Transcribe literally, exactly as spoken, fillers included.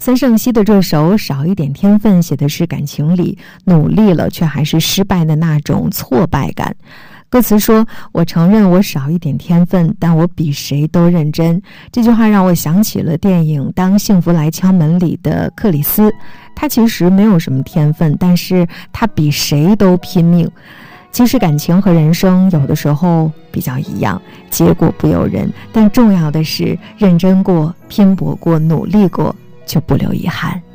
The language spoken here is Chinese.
孙盛希的这首《少一点天分》写的是感情里努力了却还是失败的那种挫败感。歌词说，我承认我少一点天分，但我比谁都认真。这句话让我想起了电影《当幸福来敲门》里的克里斯，他其实没有什么天分，但是他比谁都拼命。其实感情和人生有的时候比较一样，结果不由人，但重要的是认真过、拼搏过、努力过，就不留遗憾。